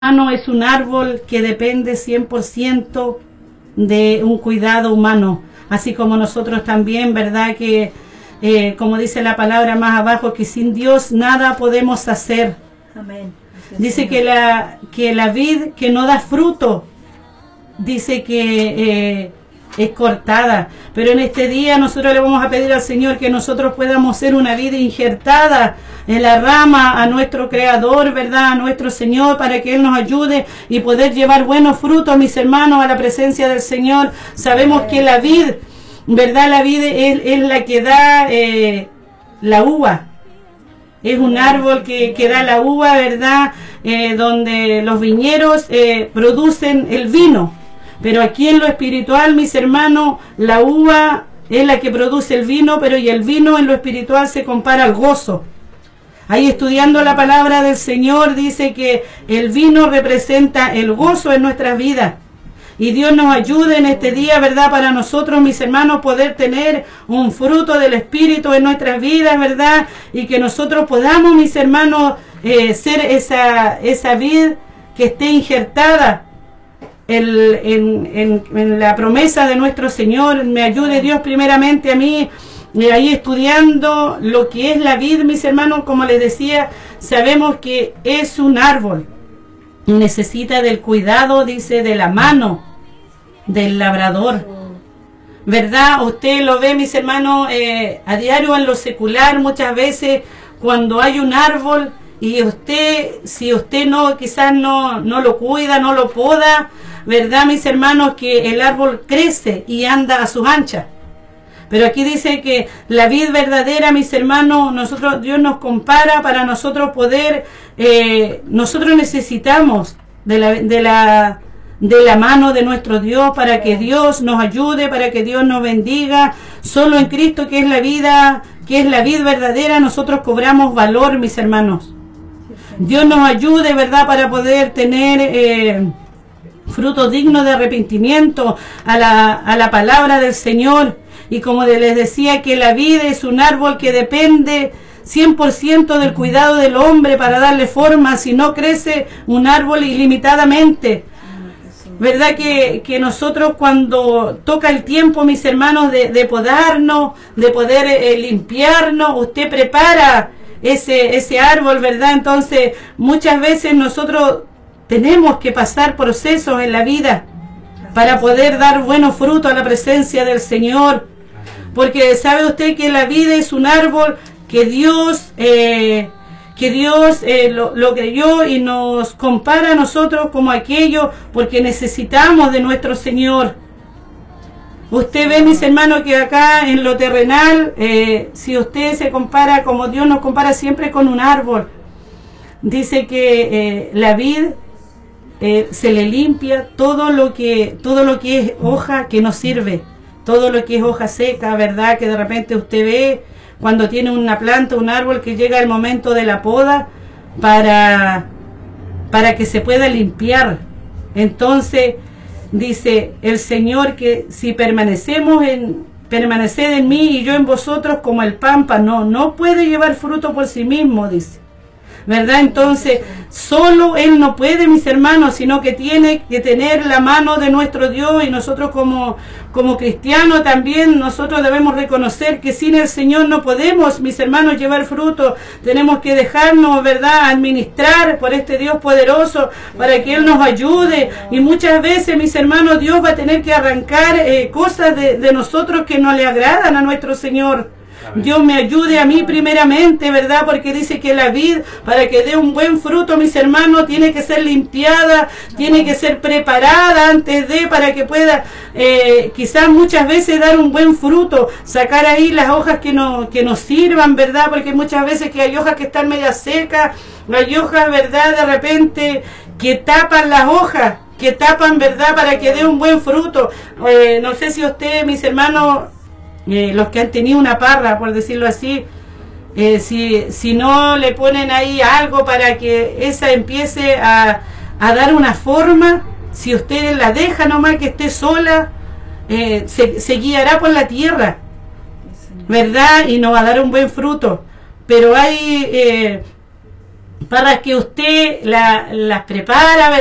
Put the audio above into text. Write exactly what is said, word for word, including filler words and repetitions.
humano es un árbol que depende cien por ciento de un cuidado humano, así como nosotros también, ¿verdad? Que, eh, como dice la palabra más abajo, que sin Dios nada podemos hacer. Amén. Dice que la, que la vid que no da fruto, dice que eh, es cortada, pero en este día nosotros le vamos a pedir al Señor que nosotros podamos ser una vid injertada en la rama a nuestro Creador, ¿verdad? A nuestro Señor, para que Él nos ayude y poder llevar buenos frutos, mis hermanos, a la presencia del Señor. Sabemos que la vid, ¿verdad? La vid es, es la que da eh, la uva. Es un árbol que, que da la uva, ¿verdad? Eh, donde los viñeros eh, producen el vino. Pero aquí en lo espiritual, mis hermanos, la uva es la que produce el vino, pero y el vino en lo espiritual se compara al gozo. Ahí estudiando la palabra del Señor dice que el vino representa el gozo en nuestras vidas. Y Dios nos ayude en este día, ¿verdad? Para nosotros, mis hermanos, poder tener un fruto del Espíritu en nuestras vidas, ¿verdad? Y que nosotros podamos, mis hermanos, eh, ser esa, esa vid que esté injertada el, en, en, en la promesa de nuestro Señor. Me ayude Dios primeramente a mí, eh, ahí estudiando lo que es la vid, mis hermanos. Como les decía, sabemos que es un árbol. Necesita del cuidado, dice, de la mano del labrador, ¿verdad? Usted lo ve, mis hermanos, eh, a diario en lo secular, muchas veces cuando hay un árbol y usted, si usted no, quizás no, no lo cuida, no lo poda, ¿verdad, mis hermanos? Que el árbol crece y anda a sus anchas. Pero aquí dice que la vid verdadera, mis hermanos, nosotros, Dios nos compara para nosotros poder, eh, nosotros necesitamos de la, de, la, de la mano de nuestro Dios para que Dios nos ayude, para que Dios nos bendiga. Solo en Cristo, que es la vida, que es la vid verdadera, nosotros cobramos valor, mis hermanos. Dios nos ayude, ¿verdad?, para poder tener eh, frutos dignos de arrepentimiento a la, a la palabra del Señor. Y como les decía, que la vid es un árbol que depende cien por ciento del cuidado del hombre para darle forma. Si no, crece un árbol ilimitadamente. ¿Verdad que, que nosotros, cuando toca el tiempo, mis hermanos, de, de podarnos, de poder eh, limpiarnos, usted prepara ese, ese árbol, ¿verdad? Entonces, muchas veces nosotros tenemos que pasar procesos en la vida para poder dar buenos frutos a la presencia del Señor. Porque sabe usted que la vida es un árbol que Dios, eh, que Dios eh, lo, lo creyó y nos compara a nosotros como aquello, porque necesitamos de nuestro Señor. Usted ve, mis hermanos, que acá en lo terrenal, eh, si usted se compara como Dios nos compara siempre con un árbol, dice que eh, la vid eh, se le limpia todo lo que, todo lo que es hoja que no sirve. Todo lo que es hoja seca, ¿verdad? Que de repente usted ve cuando tiene una planta, un árbol, que llega el momento de la poda para, para que se pueda limpiar. Entonces, dice el Señor que si permanecemos en, permaneced en mí y yo en vosotros, como el pámpano, no puede llevar fruto por sí mismo, dice. ¿Verdad? Entonces, solo Él no puede, mis hermanos, sino que tiene que tener la mano de nuestro Dios. Y nosotros como, como cristianos también, nosotros debemos reconocer que sin el Señor no podemos, mis hermanos, llevar fruto. Tenemos que dejarnos, ¿verdad?, administrar por este Dios poderoso para que Él nos ayude. Y muchas veces, mis hermanos, Dios va a tener que arrancar eh, cosas de, de nosotros que no le agradan a nuestro Señor. Dios me ayude a mí primeramente, ¿verdad? Porque dice que la vid, para que dé un buen fruto, mis hermanos, tiene que ser limpiada, tiene que ser preparada antes de, para que pueda eh, quizás muchas veces dar un buen fruto, sacar ahí las hojas que, no, que nos sirvan, ¿verdad? Porque muchas veces que hay hojas que están media secas, hay hojas, ¿verdad?, de repente que tapan las hojas, que tapan, ¿verdad?, para que dé un buen fruto. Eh, no sé si ustedes, mis hermanos, Eh, los que han tenido una parra, por decirlo así, eh, si, si no le ponen ahí algo para que esa empiece a, a dar una forma, si usted la deja nomás que esté sola, eh, se, se guiará por la tierra, ¿verdad? Y no va a dar un buen fruto. Pero hay, eh, para que usted la, las prepara,